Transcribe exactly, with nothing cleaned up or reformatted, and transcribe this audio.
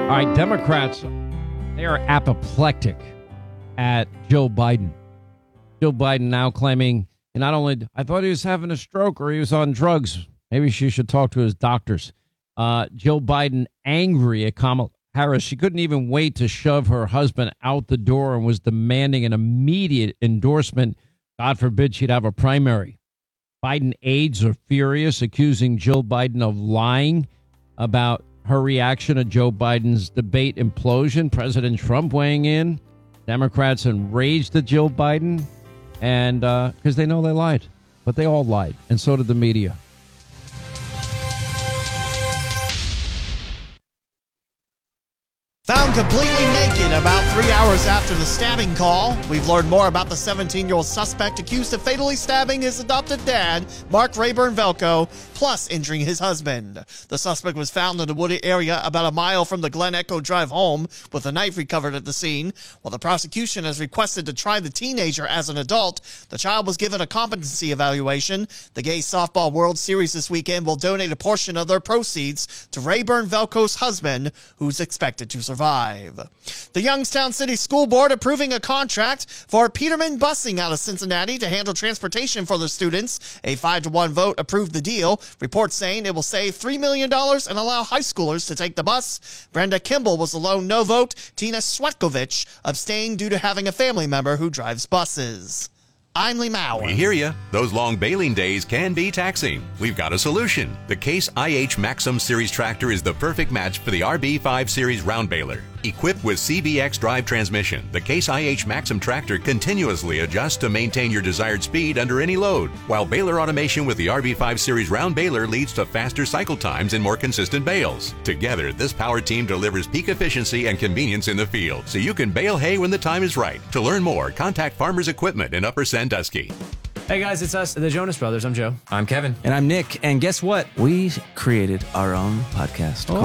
All right, Democrats, they are apoplectic at Joe Biden. Joe Biden now claiming, and not only, I thought he was having a stroke or he was on drugs. Maybe she should talk to his doctors. Uh, Joe Biden angry at Kamala Harris. She couldn't even wait to shove her husband out the door and was demanding an immediate endorsement. God forbid she'd have a primary. Biden aides are furious, accusing Jill Biden of lying about her reaction to Joe Biden's debate implosion. President Trump weighing in. Democrats enraged at Jill Biden, and uh, because they know they lied. But they all lied, and so did the media. Found completely naked about three hours after the stabbing call. We've learned more about the seventeen-year-old suspect accused of fatally stabbing his adopted dad, Mark Rayburn Velko, plus injuring his husband. The suspect was found in the wooded area about a mile from the Glen Echo Drive home with a knife recovered at the scene. While the prosecution has requested to try the teenager as an adult, the child was given a competency evaluation. The Gay Softball World Series this weekend will donate a portion of their proceeds to Rayburn Velko's husband, who's expected to survive. The Youngstown City School Board approving a contract for Peterman Busing out of Cincinnati to handle transportation for their students. A five to one vote approved the deal. Reports saying it will save three million dollars and allow high schoolers to take the bus. Brenda Kimball was the lone no vote. Tina Swetkovich abstained due to having a family member who drives buses. I'm Lee Mauer. We hear you. Those long baling days can be taxing. We've got a solution. The Case I H Maxim Series tractor is the perfect match for the R B five Series round baler. Equipped with C B X drive transmission, the Case I H Maxim tractor continuously adjusts to maintain your desired speed under any load, while baler automation with the R B five Series round baler leads to faster cycle times and more consistent bales. Together, this power team delivers peak efficiency and convenience in the field, so you can bale hay when the time is right. To learn more, contact Farmers Equipment in Upper Sandusky. Hey guys, it's us, the Jonas Brothers. I'm Joe. I'm Kevin. And I'm Nick. And guess what? We created our own podcast. Oh.